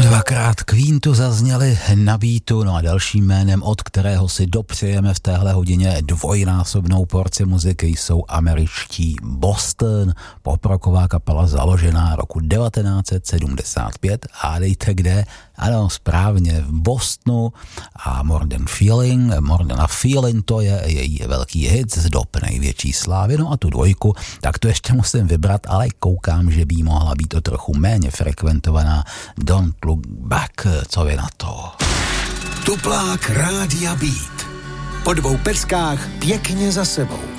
Dvakrát Queen tu zazněli na beatu, no a dalším jménem, od kterého si dopřejeme v téhle hodině dvojnásobnou porci muziky, jsou američtí Boston, poprocková kapela založená roku 1975. Hádejte kde? Ano, správně, v Bostonu. A More Than a Feeling, to je její velký hit z dob největší slávy. No a tu dvojku, tak to ještě musím vybrat, ale koukám, že by mohla být o trochu méně frekventovaná. Don't Look Back, co vy na to? Tuplák Rádia Beat. Po dvou peckách pěkně za sebou.